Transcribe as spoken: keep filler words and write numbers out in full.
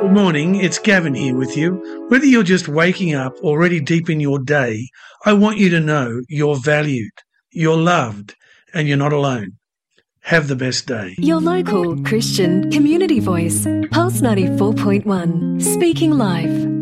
Good morning, it's Gavin here with you. Whether you're just waking up or already deep in your day, I want you to know you're valued, you're loved, and you're not alone. Have the best day. Your local Christian community voice, Pulse ninety-four point one, speaking life.